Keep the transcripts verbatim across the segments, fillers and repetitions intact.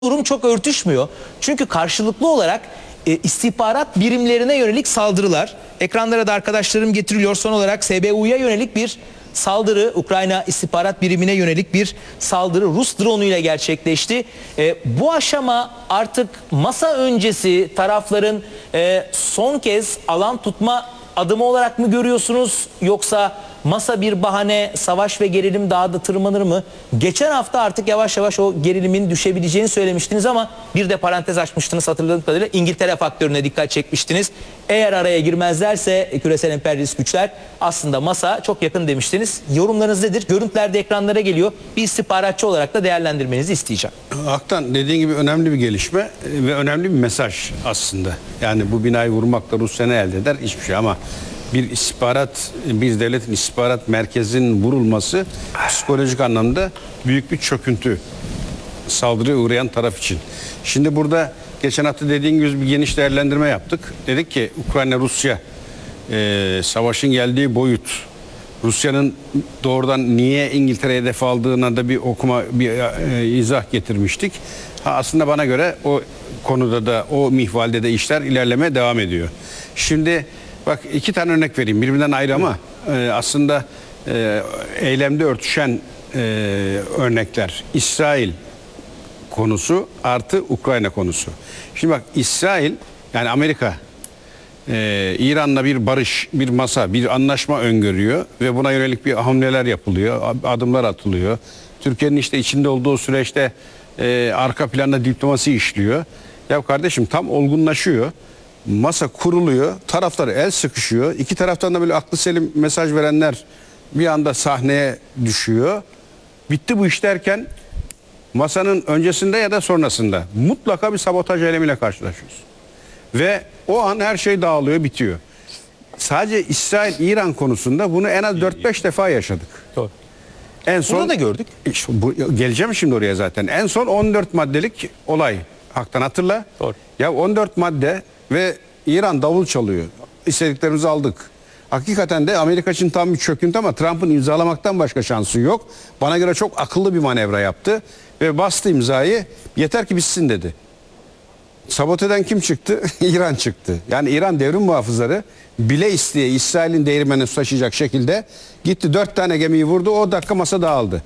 durum çok örtüşmüyor. Çünkü karşılıklı olarak e, istihbarat birimlerine yönelik saldırılar, ekranlara da arkadaşlarım getiriliyor. Son olarak S B U'ya yönelik bir saldırı, Ukrayna istihbarat birimine yönelik bir saldırı Rus drone ile gerçekleşti. E, bu aşama artık masa öncesi tarafların e, son kez alan tutma adımı olarak mı görüyorsunuz, yoksa masa bir bahane, savaş ve gerilim daha da tırmanır mı? Geçen hafta artık yavaş yavaş o gerilimin düşebileceğini söylemiştiniz ama bir de parantez açmıştınız hatırladığım kadarıyla. İngiltere faktörüne dikkat çekmiştiniz. Eğer araya girmezlerse küresel emperyalist güçler, aslında masa çok yakın demiştiniz. Yorumlarınız nedir? Görüntüler de ekranlara geliyor. Bir istihbaratçı olarak da değerlendirmenizi isteyeceğim. Aktan, dediğin gibi önemli bir gelişme ve önemli bir mesaj aslında. Yani bu binayı vurmakla Rusya ne elde eder? Hiçbir şey. Ama bir istihbarat, bir devletin istihbarat merkezinin vurulması psikolojik anlamda büyük bir çöküntü, saldırıya uğrayan taraf için. Şimdi burada geçen hafta dediğin gibi bir geniş değerlendirme yaptık. Dedik ki Ukrayna-Rusya e, savaşın geldiği boyut, Rusya'nın doğrudan niye İngiltere'ye hedef aldığına da bir okuma, bir e, izah getirmiştik. Ha, aslında bana göre o konuda da, o mihvalde de işler ilerlemeye devam ediyor. Şimdi bak, iki tane örnek vereyim, birbirinden ayrı ama e, aslında e, eylemde örtüşen e, örnekler. İsrail konusu artı Ukrayna konusu. Şimdi bak, İsrail, yani Amerika e, İran'la bir barış, bir masa, bir anlaşma öngörüyor ve buna yönelik bir hamleler yapılıyor, adımlar atılıyor. Türkiye'nin işte içinde olduğu süreçte e, arka planda diplomasi işliyor. Ya kardeşim, tam olgunlaşıyor. Masa kuruluyor, taraflar el sıkışıyor. İki taraftan da böyle aklı selim mesaj verenler bir anda sahneye düşüyor. Bitti bu iş derken masanın öncesinde ya da sonrasında mutlaka bir sabotaj eylemiyle karşılaşıyoruz. Ve o an her şey dağılıyor, bitiyor. Sadece İsrail-İran konusunda bunu en az dört beş defa yaşadık. Doğru. En son Bunu da gördük. İşte bu, geleceğim şimdi oraya zaten. En son on dört maddelik olay. Haktan hatırla. Doğru. Ya on dört madde ve İran davul çalıyor. İstediklerimizi aldık. Hakikaten de Amerika için tam bir çöküntü ama Trump'ın imzalamaktan başka şansı yok. Bana göre çok akıllı bir manevra yaptı ve bastı imzayı. Yeter ki bitsin dedi. Saboteden kim çıktı? İran çıktı. Yani İran devrim muhafızları bile isteye İsrail'in değirmenini taşıyacak şekilde gitti, dört tane gemiyi vurdu. O dakika masa dağıldı.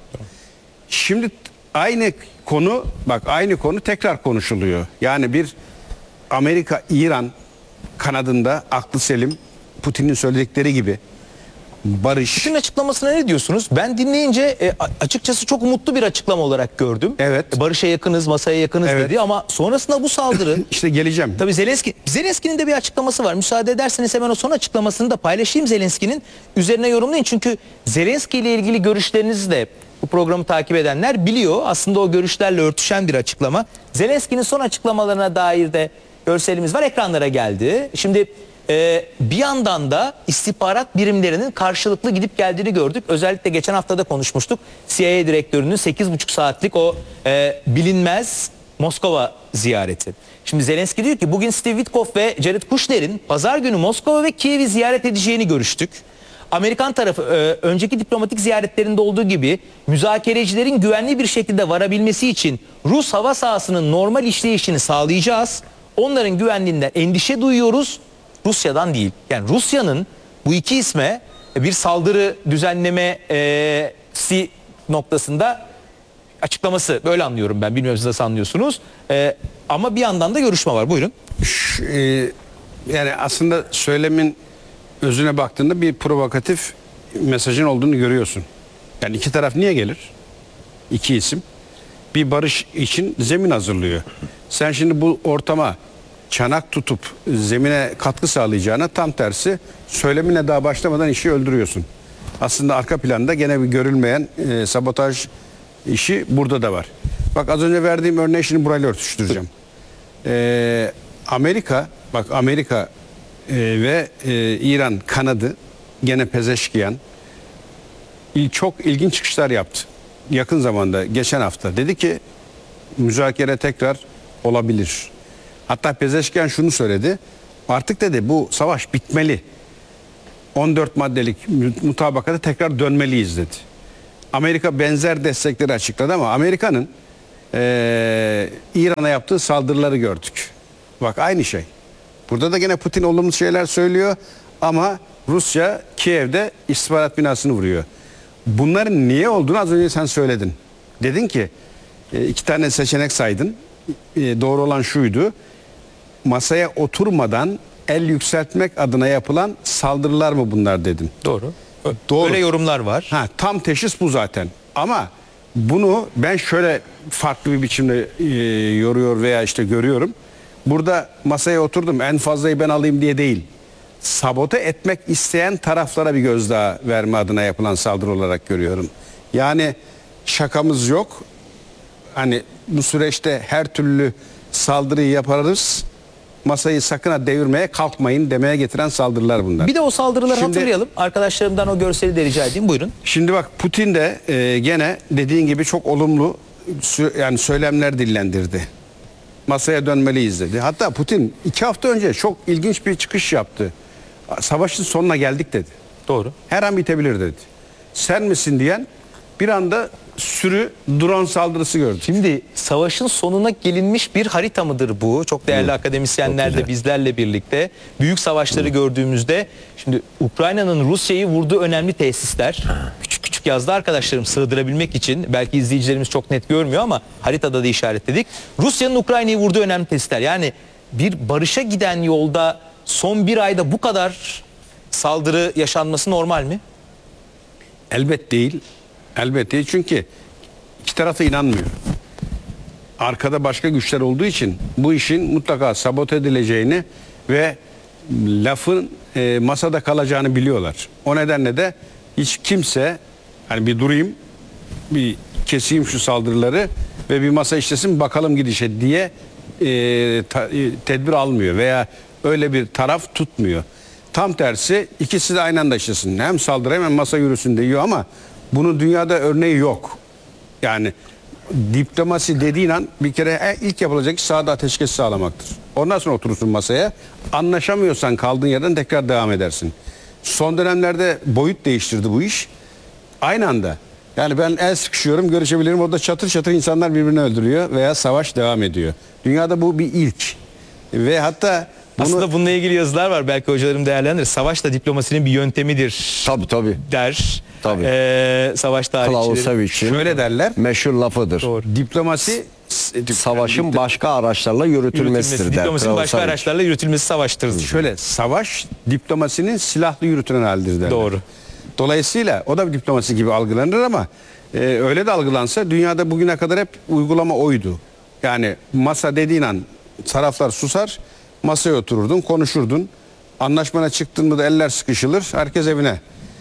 Şimdi aynı konu, bak aynı konu tekrar konuşuluyor. Yani bir Amerika-İran kanadında aklı selim, Putin'in söyledikleri gibi barış. Putin'in açıklamasına ne diyorsunuz? Ben dinleyince e, açıkçası çok umutlu bir açıklama olarak gördüm. Evet. E, barışa yakınız, masaya yakınız Evet. dedi ama sonrasında bu saldırı... İşte geleceğim. Tabii Zelenski, Zelenski'nin de bir açıklaması var. Müsaade ederseniz hemen o son açıklamasını da paylaşayım Zelenski'nin. Üzerine yorumlayın çünkü Zelenski ile ilgili görüşlerinizi de bu programı takip edenler biliyor. Aslında o görüşlerle örtüşen bir açıklama. Zelenski'nin son açıklamalarına dair de görselimiz var. Ekranlara geldi. Şimdi e, bir yandan da istihbarat birimlerinin karşılıklı gidip geldiğini gördük. Özellikle geçen hafta da konuşmuştuk. C I A direktörünün sekiz buçuk saatlik o e, bilinmez Moskova ziyareti. Şimdi Zelenski diyor ki bugün Steve Witkoff ve Jared Kushner'in pazar günü Moskova ve Kiev'i ziyaret edeceğini görüştük. Amerikan tarafı e, önceki diplomatik ziyaretlerinde olduğu gibi müzakerecilerin güvenli bir şekilde varabilmesi için Rus hava sahasının normal işleyişini sağlayacağız. Onların güvenliğinden endişe duyuyoruz. Rusya'dan değil. Yani Rusya'nın bu iki isme bir saldırı düzenlemesi noktasında açıklaması, böyle anlıyorum ben. Bilmiyorum siz nasıl anlıyorsunuz. E, ama bir yandan da görüşme var. Buyurun. Ş- e, yani aslında söylemin özüne baktığında bir provokatif mesajın olduğunu görüyorsun. Yani iki taraf niye gelir? İki isim. Bir barış için zemin hazırlıyor. Sen şimdi bu ortama çanak tutup zemine katkı sağlayacağına tam tersi söyleminle daha başlamadan işi öldürüyorsun. Aslında arka planda gene bir görülmeyen e, sabotaj işi burada da var. Bak, az önce verdiğim örneği şimdi burayla örtüştüreceğim. Ee, Amerika, bak Amerika e, ve e, İran kanadı gene Pezeşkiyan il, çok ilginç çıkışlar yaptı. Yakın zamanda, geçen hafta dedi ki müzakere tekrar olabilir. Hatta Pezeşkiyan şunu söyledi. Artık dedi bu savaş bitmeli. on dört maddelik mutabakata tekrar dönmeliyiz dedi. Amerika benzer destekleri açıkladı ama Amerika'nın e, İran'a yaptığı saldırıları gördük. Bak aynı şey. Burada da gene Putin olumlu şeyler söylüyor ama Rusya Kiev'de istihbarat binasını vuruyor. Bunların niye olduğunu az önce sen söyledin. Dedin ki e, iki tane seçenek saydın. E, doğru olan şuydu. Masaya oturmadan el yükseltmek adına yapılan saldırılar mı bunlar dedin. Doğru. Doğru. Öyle yorumlar var. Ha, tam teşhis bu zaten. Ama bunu ben şöyle farklı bir biçimde e, yoruyor veya işte görüyorum. Burada masaya oturdum en fazlayı ben alayım diye değil. Sabote etmek isteyen taraflara bir gözdağı verme adına yapılan saldırı olarak görüyorum. Yani şakamız yok. Hani bu süreçte her türlü saldırıyı yaparız. Masayı sakın ha devirmeye kalkmayın demeye getiren saldırılar bunlar. Bir de o saldırıları Şimdi- hatırlayalım. Arkadaşlarımdan o görseli de rica edeyim. Buyurun. Şimdi bak Putin de e, gene dediğin gibi çok olumlu sö- yani söylemler dillendirdi. Masaya dönmeliyiz dedi. Hatta Putin iki hafta önce çok ilginç bir çıkış yaptı. Savaşın sonuna geldik dedi. Doğru. Her an bitebilir dedi. Sen misin diyen bir anda sürü drone saldırısı gördü. Şimdi savaşın sonuna gelinmiş bir harita mıdır bu? Çok değerli akademisyenler de bizlerle birlikte büyük savaşları gördüğümüzde şimdi Ukrayna'nın Rusya'yı vurduğu önemli tesisler küçük küçük yazdı arkadaşlarım sığdırabilmek için belki izleyicilerimiz çok net görmüyor ama haritada da işaretledik. Rusya'nın Ukrayna'yı vurduğu önemli tesisler yani bir barışa giden yolda son bir ayda bu kadar saldırı yaşanması normal mi? Elbet değil. Elbet değil çünkü iki taraf da inanmıyor. Arkada başka güçler olduğu için bu işin mutlaka sabote edileceğini ve lafın e, masada kalacağını biliyorlar. O nedenle de hiç kimse hani bir durayım, bir keseyim şu saldırıları ve bir masa işlesin bakalım gidişe diye e, ta- e, tedbir almıyor veya öyle bir taraf tutmuyor. Tam tersi ikisi de aynı anda işlesin. Hem saldırı hem masa yürüsün diyor ama bunun dünyada örneği yok. Yani diplomasi dediğin an bir kere e, ilk yapılacak iş sahada ateşkes sağlamaktır. Ondan sonra oturursun masaya. Anlaşamıyorsan kaldığın yerden tekrar devam edersin. Son dönemlerde boyut değiştirdi bu iş. Aynı anda. Yani ben el sıkışıyorum, görüşebilirim. Orada çatır çatır insanlar birbirini öldürüyor veya savaş devam ediyor. Dünyada bu bir ilk. Ve hatta bunu Aslında bununla ilgili yazılar var belki hocalarım değerlendirir. Savaş da diplomasinin bir yöntemidir Tabii tabii. der. Tabii. Ee, savaş tarihçileri. Clausewitz'in şöyle derler. meşhur lafıdır. Doğru. Diplomasi Savaşın başka araçlarla yürütülmesidir der. Diplomasinin başka Clausewitz. araçlarla yürütülmesi savaştır. şöyle savaş diplomasinin silahlı yürütülen halidir derler. Doğru. Dolayısıyla o da bir diplomasi gibi algılanır ama e, öyle de algılansa dünyada bugüne kadar hep uygulama oydu. Yani masa dediğin an taraflar susar, masaya otururdun, konuşurdun. Anlaşmana çıktın mı da eller sıkışılır, herkes evine.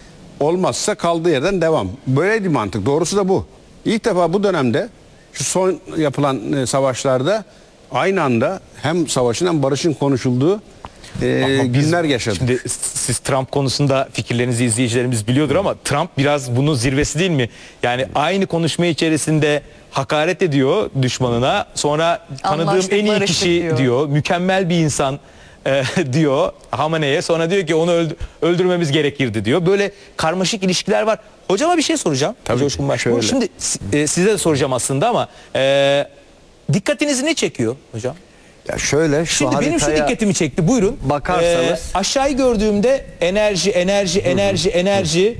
Olmazsa kaldığı yerden devam. Böyleydi mantık. Doğrusu da bu. İlk defa bu dönemde şu son yapılan e, savaşlarda aynı anda hem savaşın hem barışın konuşulduğu e, Ama biz- günler yaşadık. Şimdi siz Trump konusunda fikirlerinizi izleyicilerimiz biliyordur ama Trump biraz bunun zirvesi değil mi? Yani aynı konuşma içerisinde hakaret ediyor düşmanına. Sonra tanıdığım Anlaştık, en iyi barıştık kişi diyor. diyor. Mükemmel bir insan e, diyor Hamane'ye. Sonra diyor ki onu öld- öldürmemiz gerekirdi diyor. Böyle karmaşık ilişkiler var. Hocama bir şey soracağım. Tabii, Coşkun Başbuğ. şöyle. Şimdi e, size de soracağım aslında ama e, dikkatinizi ne çekiyor hocam? Ya şöyle şu Şimdi benim şu haritaya dikkatimi çekti. Buyurun. bakarsanız- Ee, aşağıyı gördüğümde enerji, enerji, enerji, enerji,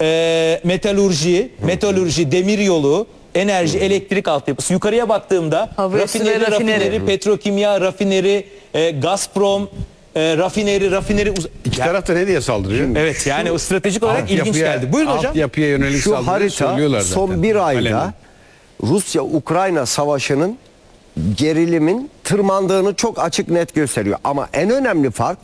e, metalurji, metalurji, demiryolu, enerji, elektrik altyapısı. Yukarıya baktığımda Hava üstü ve rafineri, rafineri, rafineri. petrokimya, rafineri, e, Gazprom, e, rafineri, rafineri. uz- İki Ya- taraf da ne diye saldırıyor? Evet yani o stratejik olarak ilginç Altyapıya- geldi. Buyurun hocam. Altyapıya yönelik şu saldırıyı harita söylüyorlar zaten. son bir ayda Alenen. Rusya-Ukrayna savaşının gerilimin tırmandığını çok açık net gösteriyor. Ama en önemli fark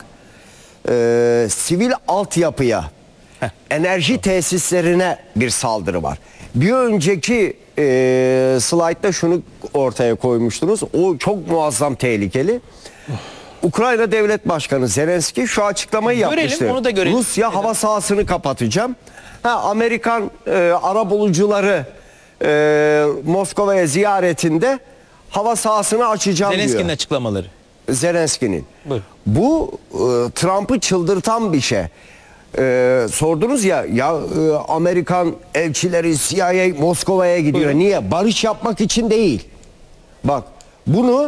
e, sivil altyapıya, enerji tesislerine bir saldırı var. Bir önceki e, slaytta şunu ortaya koymuştunuz. O çok muazzam tehlikeli. Ukrayna Devlet Başkanı Zelenski şu açıklamayı Görelim, yapmıştı. onu da görelim. Rusya hava sahasını kapatacağım. Ha, Amerikan e, arabulucuları e, Moskova'ya ziyaretinde hava sahasını açacağım Zelenski'nin diyor. açıklamaları. Zelenski'nin. Buyurun. Bu e, Trump'ı çıldırtan bir şey. E, sordunuz ya ya e, Amerikan elçileri C I A Moskova'ya gidiyor. Buyurun. Niye? Barış yapmak için değil. Bak bunu